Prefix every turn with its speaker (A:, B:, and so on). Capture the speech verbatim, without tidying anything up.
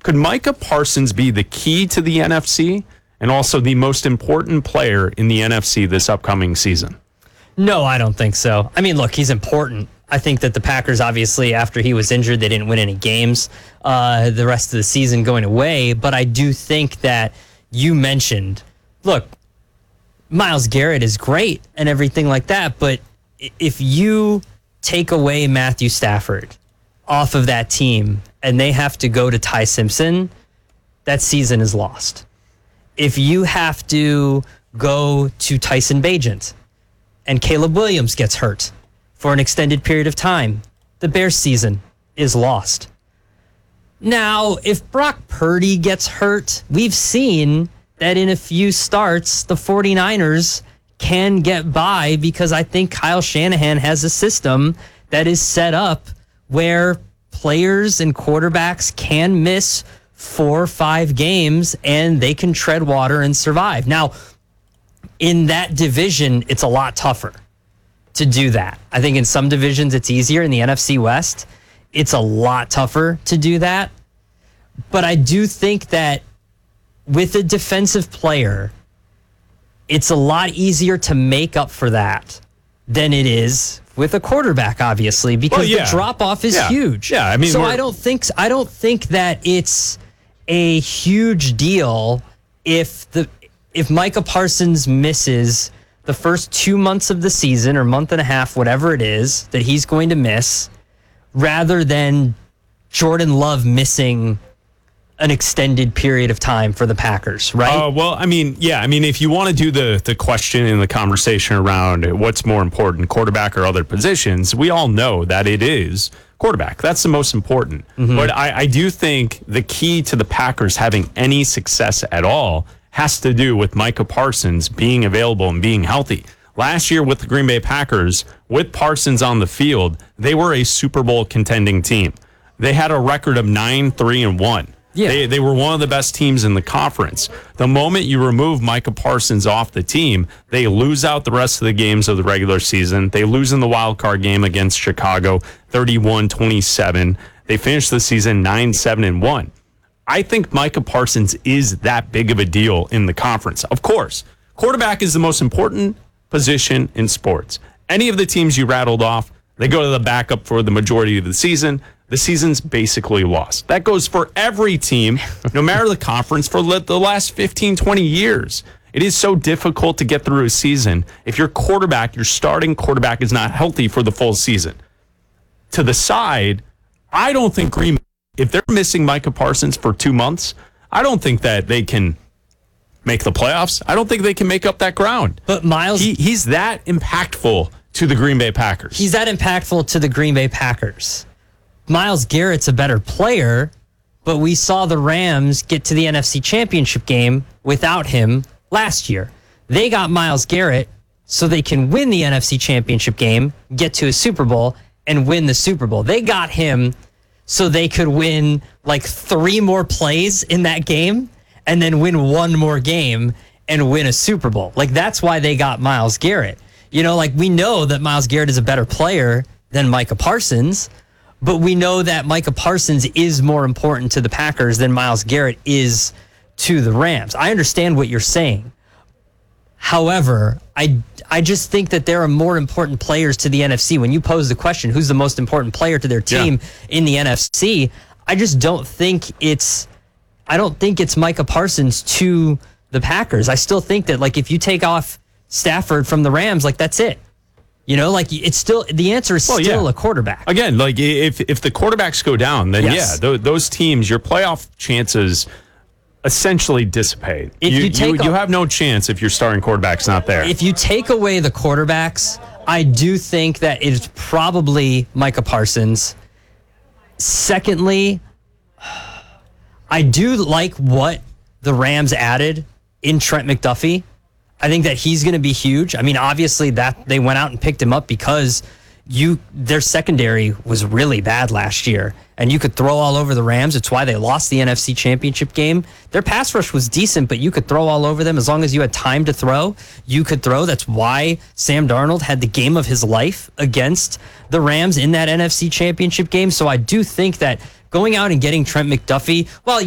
A: Could Micah Parsons be the key to the N F C and also the most important player in the N F C this upcoming season?
B: No, I don't think so. I mean, look, he's important. I think that the Packers, obviously, after he was injured, they didn't win any games uh, the rest of the season going away. But I do think that you mentioned, look, Myles Garrett is great and everything like that. But if you take away Matthew Stafford off of that team and they have to go to Ty Simpson, that season is lost. If you have to go to Tyson Bagent and Caleb Williams gets hurt for an extended period of time, the Bears season is lost. Now, if Brock Purdy gets hurt, we've seen that in a few starts, the 49ers can get by because I think Kyle Shanahan has a system that is set up where players and quarterbacks can miss four or five games and they can tread water and survive. Now, in that division, it's a lot tougher to do that. I think in some divisions it's easier. In the N F C West, it's a lot tougher to do that. But I do think that with a defensive player, it's a lot easier to make up for that than it is with a quarterback, obviously, because well, yeah. the drop-off is
A: yeah.
B: huge.
A: Yeah, I mean,
B: so I don't think I don't think that it's a huge deal if the if Micah Parsons misses the first two months of the season or month and a half, whatever it is that he's going to miss, rather than Jordan Love missing an extended period of time for the Packers, right?
A: Uh, well, I mean, yeah, I mean, if you want to do the the question and the conversation around what's more important, quarterback or other positions, we all know that it is quarterback. That's the most important. Mm-hmm. But I, I do think the key to the Packers having any success at all has to do with Micah Parsons being available and being healthy. Last year with the Green Bay Packers, with Parsons on the field, they were a Super Bowl contending team. They had a record of nine three and one. Yeah. They, they were one of the best teams in the conference. The moment you remove Micah Parsons off the team, they lose out the rest of the games of the regular season. They lose in the wild card game against Chicago, thirty-one twenty-seven. They finish the season nine seven and one. I think Micah Parsons is that big of a deal in the conference. Of course, quarterback is the most important position in sports. Any of the teams you rattled off, they go to the backup for the majority of the season. The season's basically lost. That goes for every team, no matter the conference, for the last fifteen, twenty years. It is so difficult to get through a season if your quarterback, your starting quarterback, is not healthy for the full season. To the side, I don't think Green Bay, if they're missing Micah Parsons for two months, I don't think that they can make the playoffs. I don't think they can make up that ground.
B: But Myles,
A: he, he's that impactful to the Green Bay Packers.
B: He's that impactful to the Green Bay Packers. Myles Garrett's a better player, but we saw the Rams get to the N F C Championship game without him last year. They got Myles Garrett so they can win the N F C Championship game, get to a Super Bowl, and win the Super Bowl. They got him so they could win like three more plays in that game and then win one more game and win a Super Bowl. Like, that's why they got Myles Garrett. You know, like, we know that Myles Garrett is a better player than Micah Parsons, but we know that Micah Parsons is more important to the Packers than Myles Garrett is to the Rams. I understand what you're saying. However, I, I just think that there are more important players to the N F C. When you pose the question, who's the most important player to their team yeah. in the N F C, I just don't think it's I don't think it's Micah Parsons to the Packers. I still think that, like, if you take off Stafford from the Rams, like, that's it. You know, like, it's still, the answer is well, still yeah. a quarterback.
A: Again, like, if if the quarterbacks go down, then yes. yeah, th- those teams, your playoff chances essentially dissipate.
B: If
A: you,
B: you, take
A: you,
B: a,
A: you have no chance if your starting quarterback's not there.
B: If you take away the quarterbacks, I do think that it's probably Micah Parsons. Secondly, I do like what the Rams added in Trent McDuffie. I think that he's going to be huge. I mean, obviously that they went out and picked him up because you their secondary was really bad last year, and you could throw all over the Rams. It's why they lost the N F C Championship game. Their pass rush was decent, but you could throw all over them as long as you had time to throw. You could throw. That's why Sam Darnold had the game of his life against the Rams in that N F C Championship game. So I do think that going out and getting Trent McDuffie, well,